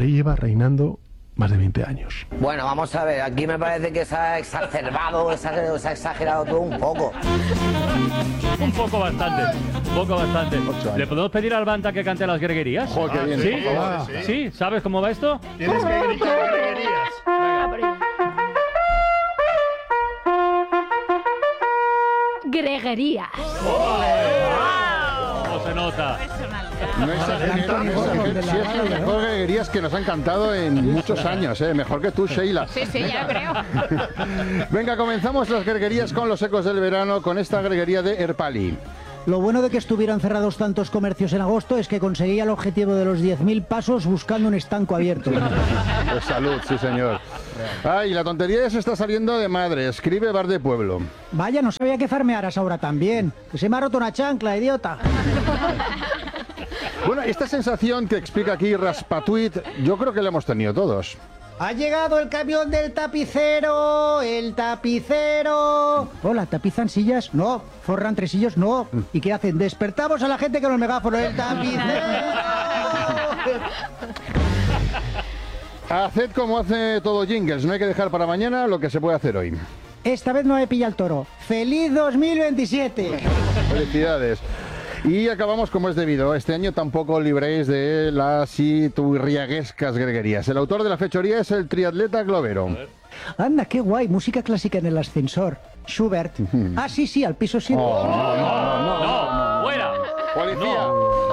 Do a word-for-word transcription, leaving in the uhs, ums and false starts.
rey lleva reinando más de veinte años. Bueno, vamos a ver, aquí me parece que se ha exacerbado, se ha, se ha exagerado todo un poco. Un poco bastante, un poco bastante. ¿Le podemos pedir al Banta que cante las greguerías? Joder, qué bien. ¿Sí? Ah, ¿Sí? ¿Sí? ¿Sabes cómo va esto? Tienes que gritar greguerías. Greguerías. ¿Cómo se nota? No es sí, es las mejor greguerías que nos han cantado en muchos años, ¿eh? Mejor que tú, Sheila. Sí, sí, ya creo. Venga, comenzamos las greguerías con los ecos del verano, con esta greguería de Erpali. Lo bueno de que estuvieran cerrados tantos comercios en agosto es que conseguía el objetivo de los diez mil pasos buscando un estanco abierto. Pues salud, sí señor. Ay, la tontería ya se está saliendo de madre. Escribe Bar de Pueblo. Vaya, no sabía que farmearas ahora también. Que se me ha roto una chancla, idiota. Bueno, esta sensación que explica aquí Raspatuit, yo creo que la hemos tenido todos. Ha llegado el camión del tapicero, el tapicero. Hola, ¿tapizan sillas? No. ¿Forran tresillos? No. ¿Y qué hacen? Despertamos a la gente con los megáfonos. El tapicero. Haced como hace todo Jingles, no hay que dejar para mañana lo que se puede hacer hoy. Esta vez no me pilla el toro. ¡Feliz dos mil veintisiete! Felicidades. Y acabamos como es debido. Este año tampoco libréis de las iturriaguescas greguerías. El autor de la fechoría es el triatleta Globero. Anda, qué guay. Música clásica en el ascensor. Schubert. Ah, sí, sí, al piso sí. Oh, no, no, no, no, no, no. ¡Fuera! Policía.